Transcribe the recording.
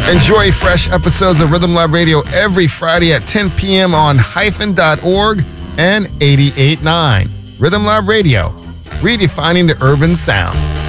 Enjoy fresh episodes of Rhythm Lab Radio every Friday at 10 p.m. on hyphen.org and 88.9. Rhythm Lab Radio, redefining the urban sound.